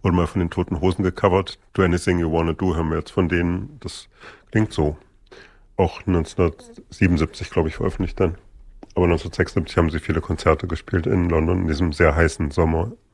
Wurde mal von den Toten Hosen gecovert. Do Anything You Wanna Do hören wir jetzt von denen. Das klingt so. Auch 1977, glaube ich, veröffentlicht dann. Aber 1976 haben sie viele Konzerte gespielt in London in diesem sehr heißen Sommer.